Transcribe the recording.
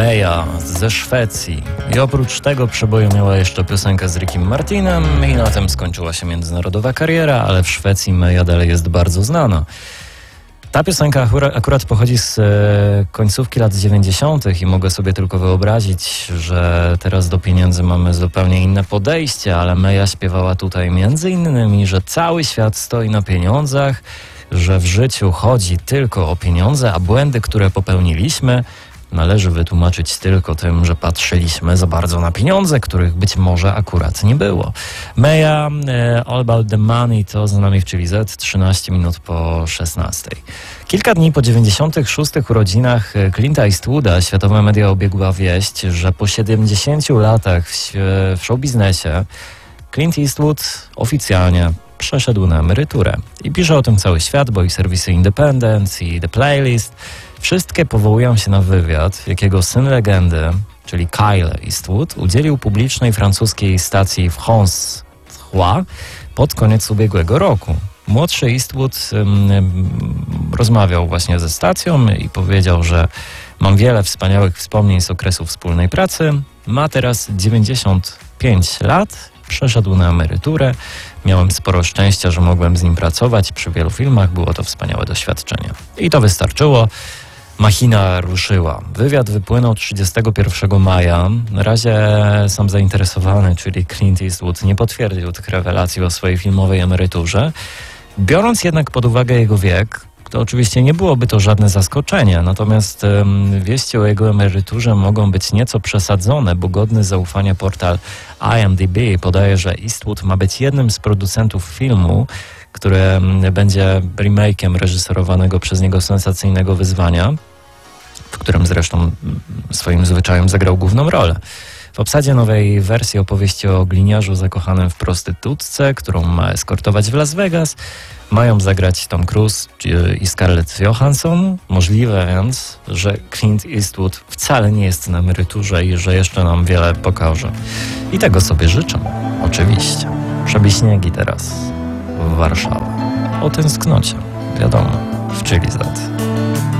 Meja ze Szwecji. I oprócz tego przeboju miała jeszcze piosenkę z Rickiem Martinem i na tym skończyła się międzynarodowa kariera, ale w Szwecji Meja dalej jest bardzo znana. Ta piosenka akurat pochodzi z końcówki lat 90. i mogę sobie tylko wyobrazić, że teraz do pieniędzy mamy zupełnie inne podejście, ale Meja śpiewała tutaj między innymi, że cały świat stoi na pieniądzach, że w życiu chodzi tylko o pieniądze, a błędy, które popełniliśmy, należy wytłumaczyć tylko tym, że patrzyliśmy za bardzo na pieniądze, których być może akurat nie było. Meja, All About the Money to za nami w Chili Z, 13 minut po 16. Kilka dni po 96. urodzinach Clint'a Eastwooda światowe media obiegła wieść, że po 70 latach w showbiznesie Clint Eastwood oficjalnie przeszedł na emeryturę. I pisze o tym cały świat, bo i serwisy Independent i The Playlist wszystkie powołują się na wywiad, jakiego syn legendy, czyli Kyle Eastwood, udzielił publicznej francuskiej stacji France 3 pod koniec ubiegłego roku. Młodszy Eastwood rozmawiał właśnie ze stacją i powiedział, że mam wiele wspaniałych wspomnień z okresu wspólnej pracy. Ma teraz 95 lat, przeszedł na emeryturę. Miałem sporo szczęścia, że mogłem z nim pracować przy wielu filmach. Było to wspaniałe doświadczenie. I to wystarczyło. Machina ruszyła. Wywiad wypłynął 31 maja. Na razie sam zainteresowany, czyli Clint Eastwood, nie potwierdził tych rewelacji o swojej filmowej emeryturze. Biorąc jednak pod uwagę jego wiek, to oczywiście nie byłoby to żadne zaskoczenie, natomiast wieści o jego emeryturze mogą być nieco przesadzone, bo godny zaufania portal IMDb podaje, że Eastwood ma być jednym z producentów filmu, który będzie remake'iem reżyserowanego przez niego sensacyjnego Wyzwania, w którym zresztą swoim zwyczajem zagrał główną rolę. W obsadzie nowej wersji opowieści o gliniarzu zakochanym w prostytutce, którą ma eskortować w Las Vegas, mają zagrać Tom Cruise i Scarlett Johansson. Możliwe więc, że Clint Eastwood wcale nie jest na emeryturze i że jeszcze nam wiele pokaże. I tego sobie życzę, oczywiście. Przebiśniegi teraz w Warszawie. O tęsknocie, wiadomo, w Chili Z.